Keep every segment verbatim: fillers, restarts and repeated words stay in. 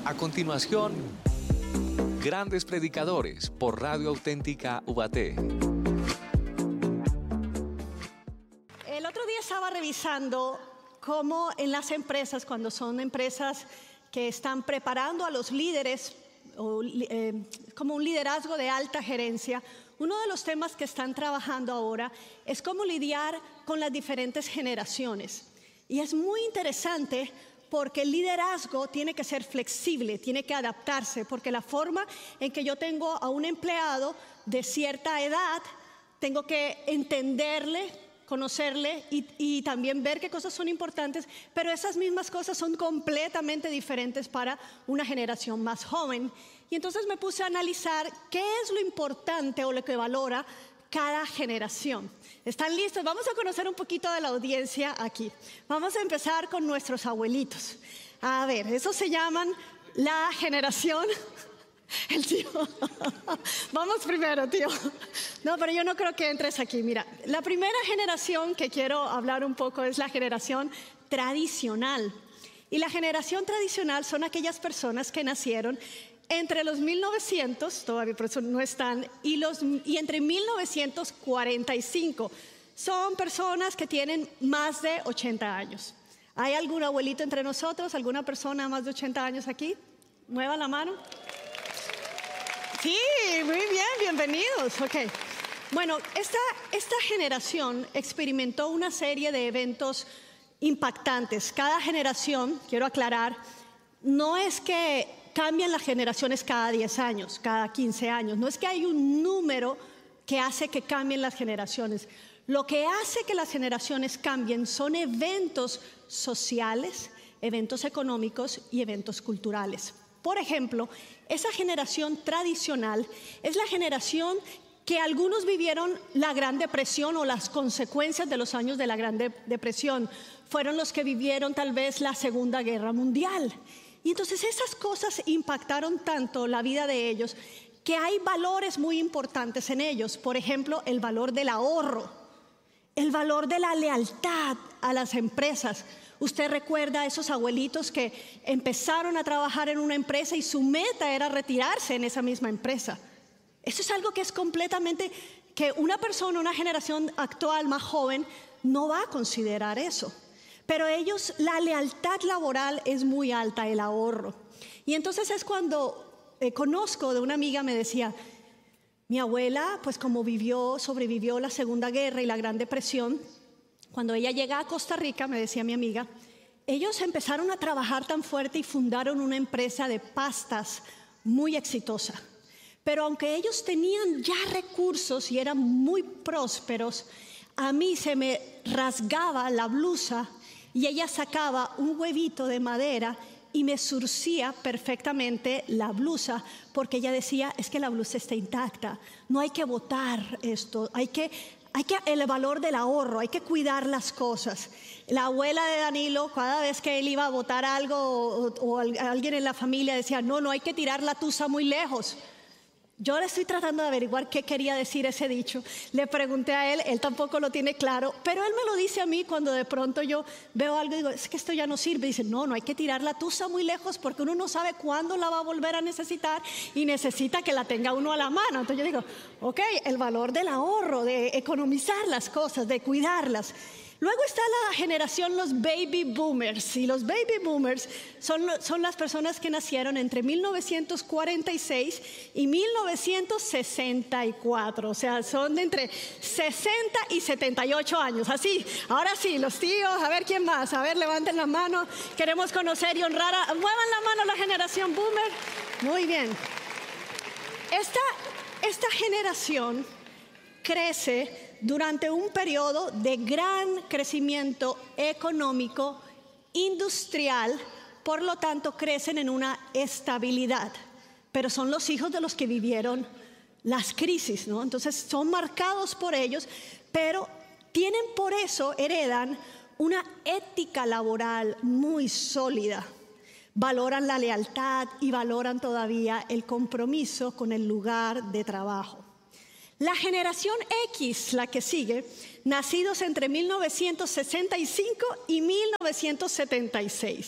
A continuación, Grandes Predicadores por Radio Auténtica Ubaté. El otro día estaba revisando cómo en las empresas, cuando son empresas que están preparando a los líderes, o, eh, como un liderazgo de alta gerencia, uno de los temas que están trabajando ahora es cómo lidiar con las diferentes generaciones. Y es muy interesante porque el liderazgo tiene que ser flexible, tiene que adaptarse, porque la forma en que yo tengo a un empleado de cierta edad, tengo que entenderle, conocerle y, y también ver qué cosas son importantes, pero esas mismas cosas son completamente diferentes para una generación más joven. Y entonces me puse a analizar qué es lo importante o lo que valora cada generación. ¿Están listos? Vamos a conocer un poquito de la audiencia aquí. Vamos a empezar con nuestros abuelitos. A ver, esos se llaman la generación... El tío. Vamos primero, tío. No, pero yo no creo que entres aquí. Mira, la primera generación que quiero hablar un poco es la generación tradicional. Y la generación tradicional son aquellas personas que nacieron entre los mil novecientos, todavía por eso no están, y, los, y entre mil novecientos cuarenta y cinco. Son personas que tienen más de ochenta años. ¿Hay algún abuelito entre nosotros? ¿Alguna persona más de ochenta años aquí? Mueva la mano. Sí, muy bien, bienvenidos. Okay. Bueno, esta, esta generación experimentó una serie de eventos impactantes. Cada generación, quiero aclarar, no es que cambian las generaciones cada diez años, cada quince años. No es que hay un número que hace que cambien las generaciones. Lo que hace que las generaciones cambien son eventos sociales, eventos económicos y eventos culturales. Por ejemplo, esa generación tradicional es la generación que algunos vivieron la Gran Depresión o las consecuencias de los años de la Gran Depresión. Fueron los que vivieron tal vez la Segunda Guerra Mundial. Y entonces esas cosas impactaron tanto la vida de ellos que hay valores muy importantes en ellos. Por ejemplo, el valor del ahorro, el valor de la lealtad a las empresas. Usted recuerda a esos abuelitos que empezaron a trabajar en una empresa y su meta era retirarse en esa misma empresa. Eso es algo que es completamente, que una persona, una generación actual más joven no va a considerar eso. Pero ellos, la lealtad laboral es muy alta, el ahorro. Y entonces es cuando eh, conozco de una amiga, me decía, mi abuela, pues como vivió, sobrevivió la Segunda Guerra y la Gran Depresión, cuando ella llega a Costa Rica, me decía mi amiga, ellos empezaron a trabajar tan fuerte y fundaron una empresa de pastas muy exitosa. Pero aunque ellos tenían ya recursos y eran muy prósperos, a mí se me rasgaba la blusa y ella sacaba un huevito de madera y me surcía perfectamente la blusa, porque ella decía, es que la blusa está intacta, no hay que botar esto, hay que... Hay que el valor del ahorro, hay que cuidar las cosas. La abuela de Danilo, cada vez que él iba a botar algo o, o alguien en la familia decía, no, no hay que tirar la tusa muy lejos. Yo le estoy tratando de averiguar qué quería decir ese dicho. Le pregunté a él, él tampoco lo tiene claro, pero él me lo dice a mí cuando de pronto yo veo algo y digo, es que esto ya no sirve. Dice, no, no hay que tirar la tusa muy lejos porque uno no sabe cuándo la va a volver a necesitar y necesita que la tenga uno a la mano. Entonces yo digo, ok, el valor del ahorro, de economizar las cosas, de cuidarlas. Luego está la generación, los baby boomers, y los baby boomers son, son las personas que nacieron entre mil novecientos cuarenta y seis y mil novecientos sesenta y cuatro, o sea, son de entre sesenta y setenta y ocho años, así. Ahora sí, los tíos, a ver quién más, a ver, levanten la mano, queremos conocer y honrar, a, muevan la mano la generación boomer, muy bien. Esta, esta generación crece durante un periodo de gran crecimiento económico, industrial, por lo tanto crecen en una estabilidad, pero son los hijos de los que vivieron las crisis, ¿no? Entonces son marcados por ellos, pero tienen por eso, heredan una ética laboral muy sólida. Valoran la lealtad y valoran todavía el compromiso con el lugar de trabajo. La generación X, la que sigue, nacidos entre mil novecientos sesenta y cinco y mil novecientos setenta y seis.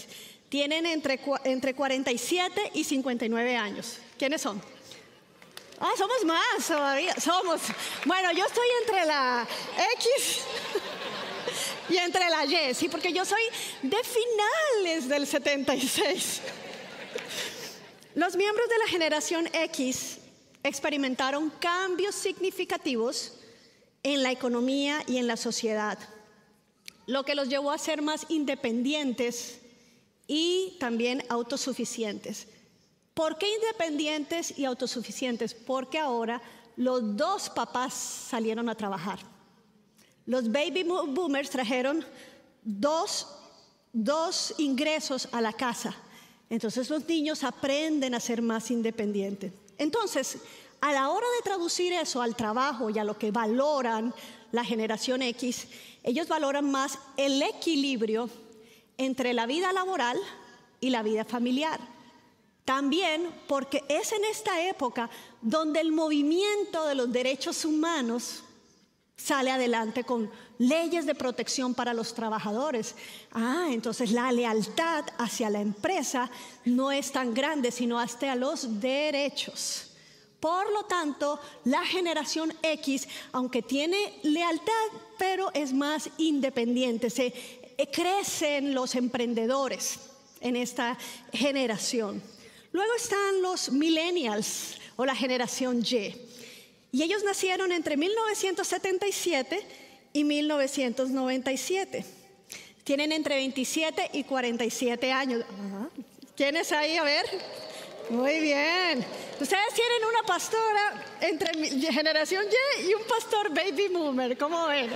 tienen entre, entre cuarenta y siete y cincuenta y nueve años. ¿Quiénes son? Ah, somos más todavía, somos. Bueno, yo estoy entre la X y entre la Y, sí, porque yo soy de finales del setenta y seis. Los miembros de la generación X experimentaron cambios significativos en la economía y en la sociedad, lo que los llevó a ser más independientes y también autosuficientes. ¿Por qué independientes y autosuficientes? Porque ahora los dos papás salieron a trabajar. Los baby boomers trajeron dos, dos ingresos a la casa. Entonces los niños aprenden a ser más independientes. Entonces, a la hora de traducir eso al trabajo y a lo que valoran la generación X, ellos valoran más el equilibrio entre la vida laboral y la vida familiar. También porque es en esta época donde el movimiento de los derechos humanos sale adelante con leyes de protección para los trabajadores. Ah, entonces la lealtad hacia la empresa no es tan grande, sino hasta los derechos. Por lo tanto, la generación X, aunque tiene lealtad, pero es más independiente. Se eh, crecen los emprendedores en esta generación. Luego están los millennials o la generación Y. Y ellos nacieron entre mil novecientos setenta y siete y mil novecientos noventa y siete. Tienen entre veintisiete y cuarenta y siete años. Ajá. ¿Quiénes ahí? A ver. Muy bien. Ustedes tienen una pastora entre generación Y y un pastor baby boomer. ¿Cómo ven?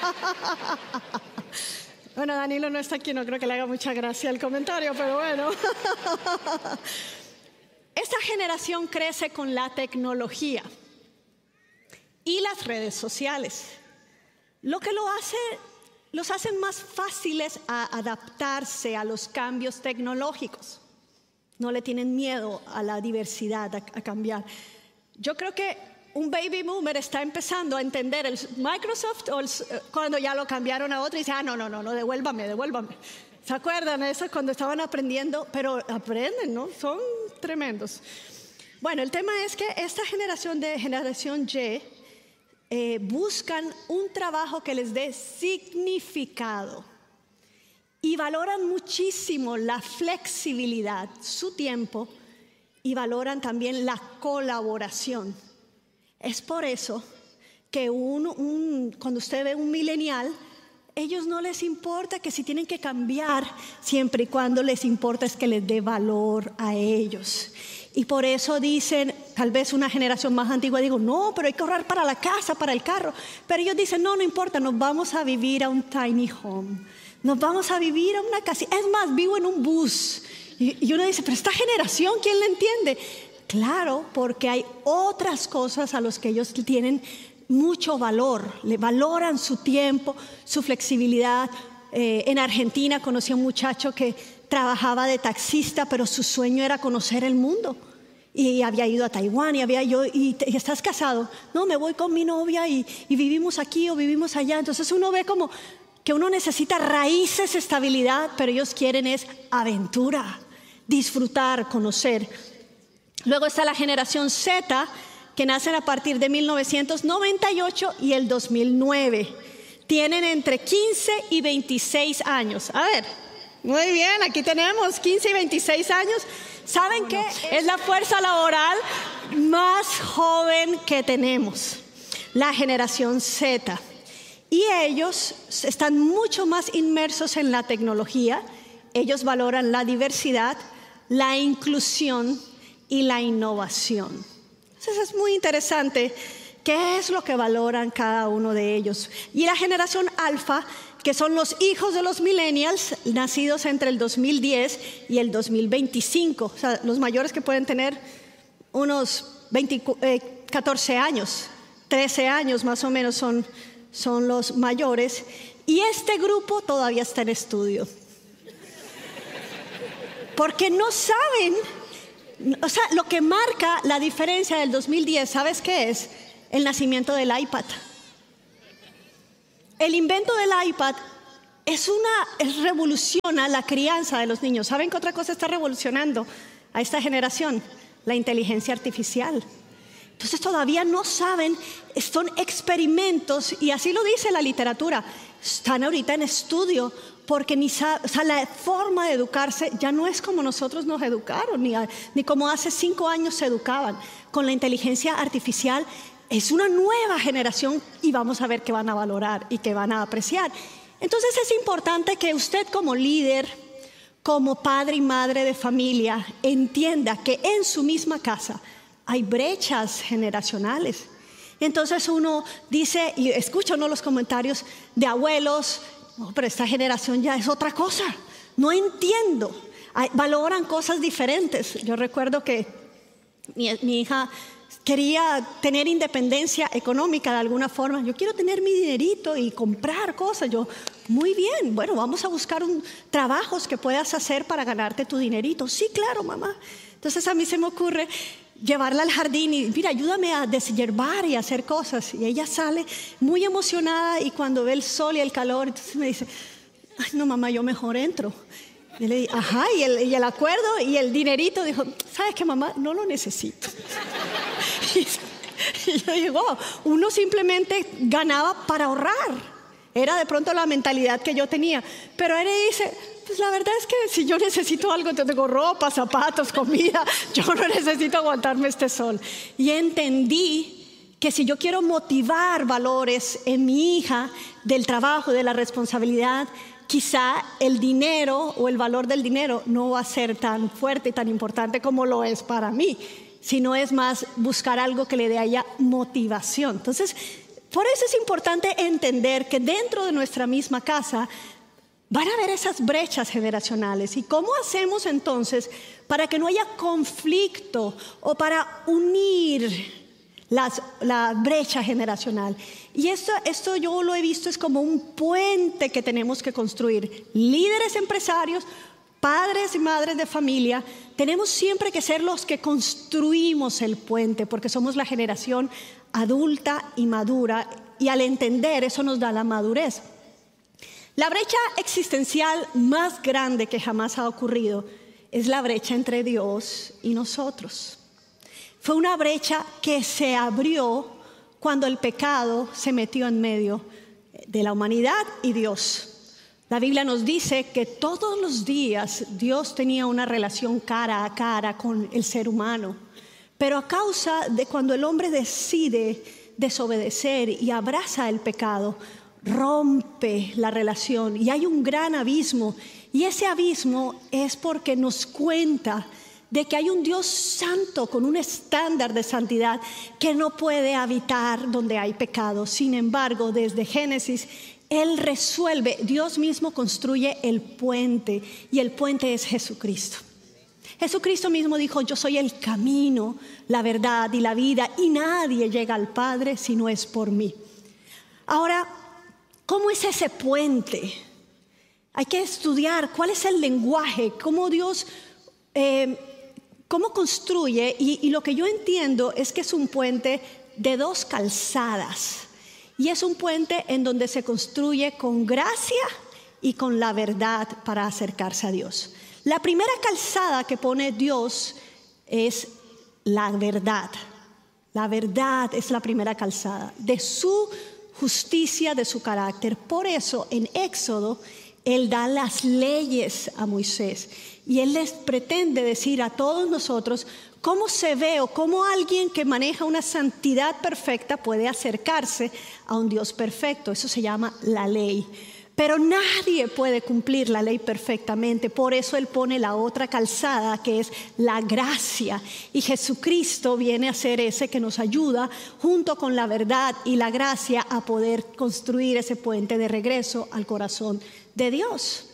Bueno, Danilo no está aquí, no creo que le haga mucha gracia el comentario, pero bueno. Esta generación crece con la tecnología y las redes sociales, lo que lo hace, los hacen más fáciles a adaptarse a los cambios tecnológicos. No le tienen miedo a la diversidad, a, a cambiar. Yo creo que un baby boomer está empezando a entender el Microsoft o el, cuando ya lo cambiaron a otro y dice, ah, no, no, no, no, devuélvame, devuélvame. ¿Se acuerdan de eso cuando estaban aprendiendo? Pero aprenden, ¿no? Son tremendos. Bueno, el tema es que esta generación de generación Y eh, buscan un trabajo que les dé significado y valoran muchísimo la flexibilidad, su tiempo, y valoran también la colaboración. Es por eso que un, un, cuando usted ve un millennial, ellos no les importa que si tienen que cambiar, siempre y cuando les importa es que les dé valor a ellos. Y por eso dicen, tal vez una generación más antigua digo, no, pero hay que ahorrar para la casa, para el carro. Pero ellos dicen, no, no importa, nos vamos a vivir a un tiny home. Nos vamos a vivir a una casa. Es más, vivo en un bus. Y, y uno dice, pero esta generación, ¿quién la entiende? Claro, porque hay otras cosas a las que ellos tienen mucho valor. Le valoran su tiempo, su flexibilidad. Eh, en Argentina conocí a un muchacho que trabajaba de taxista, pero su sueño era conocer el mundo. Y había ido a Taiwán y había yo, y, y ¿estás casado? No, me voy con mi novia y, y vivimos aquí o vivimos allá. Entonces uno ve como que uno necesita raíces, estabilidad, pero ellos quieren es aventura, disfrutar, conocer. Luego está la generación Z, que nacen a partir de mil novecientos noventa y ocho y el dos mil nueve. Tienen entre quince y veintiséis años. A ver, muy bien, aquí tenemos quince y veintiséis años. ¿Saben qué? Es la fuerza laboral más joven que tenemos, la generación Z. Y ellos están mucho más inmersos en la tecnología. Ellos valoran la diversidad, la inclusión y la innovación. Entonces es muy interesante qué es lo que valoran cada uno de ellos. Y la generación alfa, que son los hijos de los millennials, nacidos entre el dos mil diez y el dos mil veinticinco. O sea, los mayores que pueden tener unos veinte, eh, catorce años, trece años más o menos son, son los mayores. Y este grupo todavía está en estudio. Porque no saben, o sea, lo que marca la diferencia del dos mil diez, ¿sabes qué es? El nacimiento del iPad. El invento del iPad es una, es revoluciona la crianza de los niños. ¿Saben qué otra cosa está revolucionando a esta generación? La inteligencia artificial. Entonces todavía no saben, son experimentos, y así lo dice la literatura, están ahorita en estudio, porque ni sabe, o sea, la forma de educarse ya no es como nosotros nos educaron, ni, a, ni como hace cinco años se educaban. Con la inteligencia artificial es una nueva generación y vamos a ver qué van a valorar y qué van a apreciar. Entonces es importante que usted como líder, como padre y madre de familia, entienda que en su misma casa hay brechas generacionales. Entonces uno dice, y escucha uno los comentarios de abuelos, no, pero esta generación ya es otra cosa, no entiendo, hay, valoran cosas diferentes. Yo recuerdo que mi, mi hija quería tener independencia económica de alguna forma. Yo quiero tener mi dinerito y comprar cosas. Yo, muy bien, bueno, vamos a buscar un, trabajos que puedas hacer para ganarte tu dinerito. Sí, claro, mamá. Entonces a mí se me ocurre llevarla al jardín y mira, ayúdame a deshiervar y a hacer cosas. Y ella sale muy emocionada y cuando ve el sol y el calor, entonces me dice, ay no mamá, yo mejor entro. Y le dije, ajá, y el, y el acuerdo y el dinerito, dijo, ¿sabes qué mamá? No lo necesito. y, y yo digo, oh, uno simplemente ganaba para ahorrar. Era de pronto la mentalidad que yo tenía. Pero él dice, pues la verdad es que si yo necesito algo, yo tengo ropa, zapatos, comida, yo no necesito aguantarme este sol. Y entendí que si yo quiero motivar valores en mi hija del trabajo, de la responsabilidad, quizá el dinero o el valor del dinero no va a ser tan fuerte y tan importante como lo es para mí, sino es más buscar algo que le dé a ella motivación. Entonces, por eso es importante entender que dentro de nuestra misma casa van a haber esas brechas generacionales. ¿Y cómo hacemos entonces para que no haya conflicto o para unir las, la brecha generacional? Y esto, esto yo lo he visto es como un puente que tenemos que construir. Líderes empresarios, padres y madres de familia, tenemos siempre que ser los que construimos el puente, porque somos la generación adulta y madura, y al entender eso nos da la madurez. La brecha existencial más grande que jamás ha ocurrido es la brecha entre Dios y nosotros. Fue una brecha que se abrió cuando el pecado se metió en medio de la humanidad y Dios. La Biblia nos dice que todos los días Dios tenía una relación cara a cara con el ser humano, pero a causa de cuando el hombre decide desobedecer y abraza el pecado, rompe la relación y hay un gran abismo, y ese abismo es porque nos cuenta de que hay un Dios santo con un estándar de santidad que no puede habitar donde hay pecado. Sin embargo, desde Génesis Él resuelve, Dios mismo construye el puente, y el puente es Jesucristo. Jesucristo mismo dijo, yo soy el camino, la verdad y la vida, y nadie llega al Padre si no es por mí. Ahora, ¿cómo es ese puente? Hay que estudiar cuál es el lenguaje, cómo Dios, eh, cómo construye, y, y lo que yo entiendo es que es un puente de dos calzadas, y es un puente en donde se construye con gracia y con la verdad para acercarse a Dios. La primera calzada que pone Dios es la verdad. La verdad es la primera calzada de su justicia, de su carácter. Por eso en Éxodo Él da las leyes a Moisés y Él les pretende decir a todos nosotros cómo se ve o cómo alguien que maneja una santidad perfecta puede acercarse a un Dios perfecto. Eso se llama la ley. Pero nadie puede cumplir la ley perfectamente. Por eso Él pone la otra calzada, que es la gracia. Y Jesucristo viene a ser ese que nos ayuda, junto con la verdad y la gracia, a poder construir ese puente de regreso al corazón de Dios.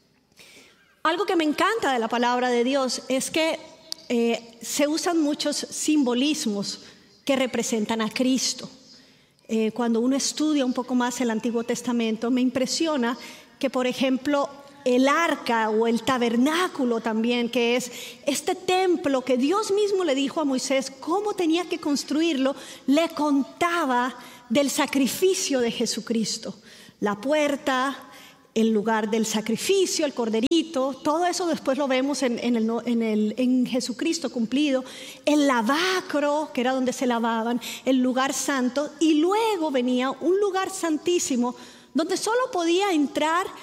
Algo que me encanta de la palabra de Dios es que eh, se usan muchos simbolismos que representan a Cristo. Eh, cuando uno estudia un poco más el Antiguo Testamento, me impresiona que, por ejemplo, el arca o el tabernáculo también, que es este templo que Dios mismo le dijo a Moisés cómo tenía que construirlo, le contaba del sacrificio de Jesucristo. La puerta, el lugar del sacrificio, el corderito, todo eso después lo vemos en, en, el, en, el, en Jesucristo cumplido, el lavacro, que era donde se lavaban, el lugar santo, y luego venía un lugar santísimo donde solo podía entrar